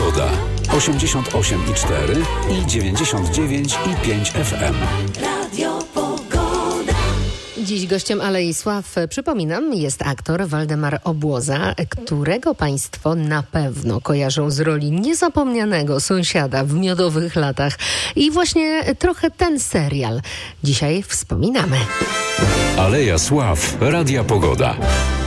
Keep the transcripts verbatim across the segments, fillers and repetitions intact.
Pogoda. osiemdziesiąt osiem i cztery i dziewięćdziesiąt dziewięć i pięć F M. Radio Pogoda. Dziś gościem Alei Sław, przypominam, jest aktor Waldemar Obłoza, którego Państwo na pewno kojarzą z roli niezapomnianego sąsiada w Miodowych latach. I właśnie trochę ten serial dzisiaj wspominamy. Aleja Sław, Radia Pogoda.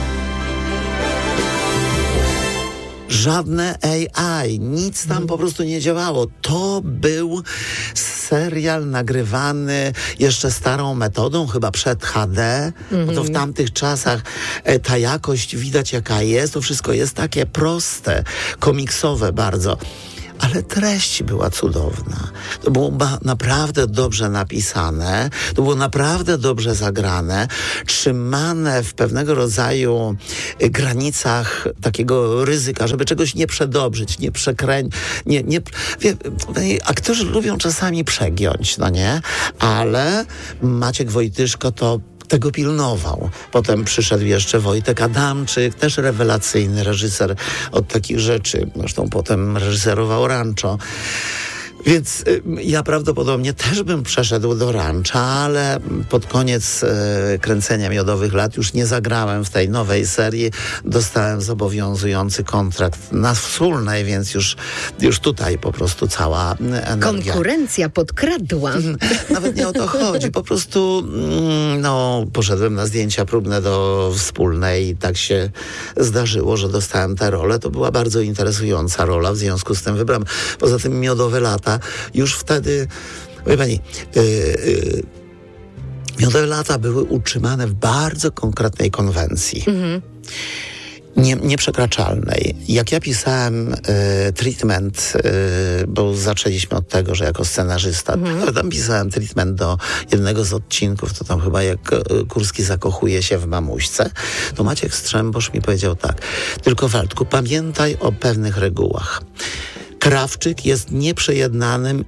Żadne A I, nic tam po prostu nie działało. To był serial nagrywany jeszcze starą metodą, chyba przed H D. Mm-hmm. Bo to w tamtych czasach e, ta jakość widać jaka jest. To wszystko jest takie proste, komiksowe bardzo. Ale treść była cudowna. To było ba- naprawdę dobrze napisane, to było naprawdę dobrze zagrane, trzymane w pewnego rodzaju y, granicach takiego ryzyka, żeby czegoś nie przedobrzyć, nie przekręcić. Nie, nie, wie, aktorzy lubią czasami przegiąć, no nie? Ale Maciek Wojtyszko to tego pilnował. Potem przyszedł jeszcze Wojtek Adamczyk, też rewelacyjny reżyser od takich rzeczy. Zresztą potem reżyserował Rancho. Więc y, ja prawdopodobnie też bym przeszedł do Rancha, ale pod koniec y, kręcenia Miodowych Lat już nie zagrałem w tej nowej serii. Dostałem zobowiązujący kontrakt na wspólnej, więc już, już tutaj po prostu cała energia. Konkurencja podkradła. Nawet nie o to chodzi. Po prostu mm, no, poszedłem na zdjęcia próbne do wspólnej i tak się zdarzyło, że dostałem tę rolę. To była bardzo interesująca rola, w związku z tym wybrałem. Poza tym Miodowe Lata już wtedy, wie pani, yy, yy, Miodowe Lata były utrzymane w bardzo konkretnej konwencji. Mm-hmm. Nie, nieprzekraczalnej. Jak ja pisałem y, treatment, y, bo zaczęliśmy od tego, że jako scenarzysta, mm. tam pisałem treatment do jednego z odcinków, to tam chyba jak y, Kurski zakochuje się w mamuśce, to Maciek Strzembosz mi powiedział tak: tylko Waldku, pamiętaj o pewnych regułach. Krawczyk jest nieprzejednanym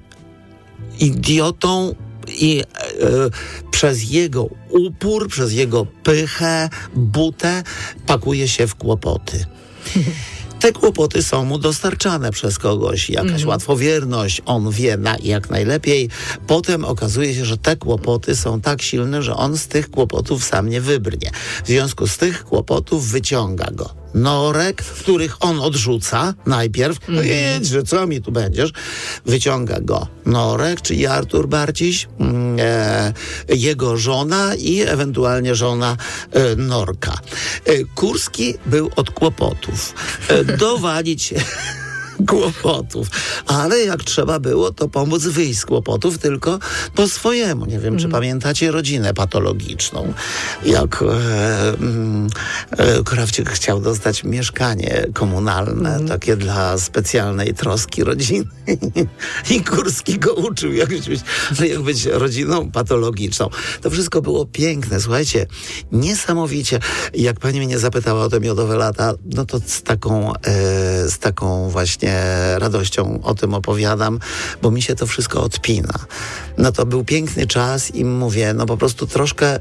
idiotą i e, przez jego upór, przez jego pychę, butę pakuje się w kłopoty. Te kłopoty są mu dostarczane przez kogoś, jakaś mm. łatwowierność, on wie na, jak najlepiej. Potem okazuje się, że te kłopoty są tak silne, że on z tych kłopotów sam nie wybrnie. W związku z tych kłopotów wyciąga go Norek, których on odrzuca najpierw. No mm. jedź, że co mi tu będziesz? Wyciąga go Norek, czyli Artur Barciś, e, jego żona i ewentualnie żona e, Norka. E, Kurski był od kłopotów. E, dowalić się kłopotów. Ale jak trzeba było, to pomóc wyjść z kłopotów, tylko po swojemu. Nie wiem, mm. czy pamiętacie rodzinę patologiczną. Jak e, e, Krawczyk chciał dostać mieszkanie komunalne, mm. takie dla specjalnej troski rodziny. I Kurski go uczył, jak być, jak być rodziną patologiczną. To wszystko było piękne. Słuchajcie, niesamowicie. Jak pani mnie zapytała o te Miodowe Lata, no to z taką, e, z taką właśnie radością o tym opowiadam, bo mi się to wszystko odpina. No to był piękny czas i mówię, no po prostu troszkę e,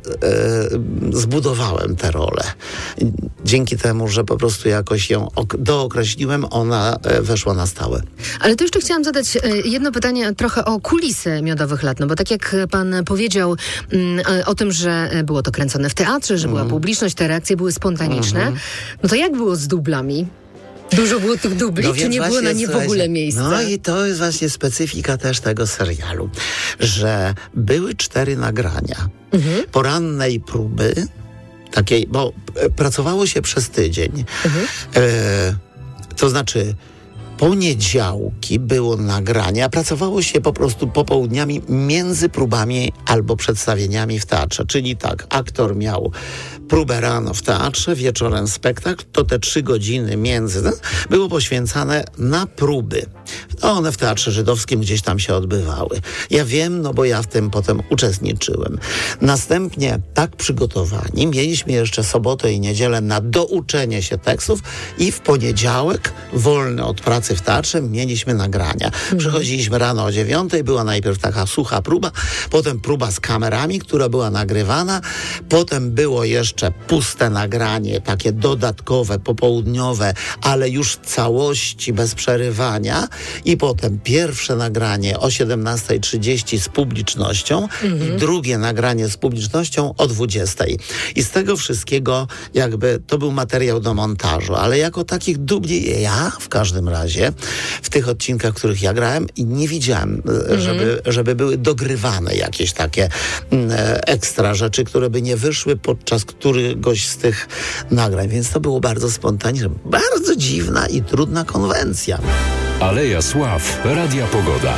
zbudowałem tę rolę. Dzięki temu, że po prostu jakoś ją ok- dookreśliłem, ona e, weszła na stałe. Ale to jeszcze chciałam zadać e, jedno pytanie trochę o kulisy Miodowych Lat, no bo tak jak pan powiedział mm, o tym, że było to kręcone w teatrze, że mm. była publiczność, te reakcje były spontaniczne, mm-hmm. no to jak było z dublami? Dużo było tych dubli, no czy nie było na nie w ogóle miejsca? No i to jest właśnie specyfika też tego serialu, że były cztery nagrania mhm. porannej próby, takiej, bo e, pracowało się przez tydzień. Mhm. E, to znaczy poniedziałki było nagranie, a pracowało się po prostu popołudniami między próbami albo przedstawieniami w teatrze. Czyli tak, aktor miał próbę rano w teatrze, wieczorem spektakl, to te trzy godziny między no, było poświęcane na próby. One w Teatrze Żydowskim gdzieś tam się odbywały. Ja wiem, no bo ja w tym potem uczestniczyłem. Następnie tak przygotowani mieliśmy jeszcze sobotę i niedzielę na douczenie się tekstów i w poniedziałek, wolny od pracy w teatrze, mieliśmy nagrania. Mhm. Przychodziliśmy rano o dziewiątej, była najpierw taka sucha próba, potem próba z kamerami, która była nagrywana, potem było jeszcze puste nagranie, takie dodatkowe, popołudniowe, ale już w całości, bez przerywania, i potem pierwsze nagranie o siedemnastej trzydzieści z publicznością mhm. i drugie nagranie z publicznością o dwudziestej. I z tego wszystkiego jakby to był materiał do montażu, ale jako takich dubli ja w każdym razie w tych odcinkach, w których ja grałem, nie widziałem, mhm. żeby, żeby były dogrywane jakieś takie e, ekstra rzeczy, które by nie wyszły podczas któregoś z tych nagrań, więc to było bardzo spontaniczne, bardzo dziwna i trudna konwencja. Aleja Sław, Radia Pogoda.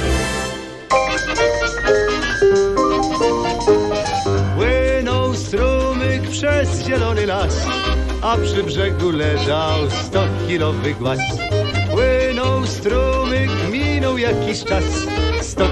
Płynął strumyk przez zielony las, a przy brzegu leżał stokilowy głaz. Płynął strumyk, minął jakiś czas, sto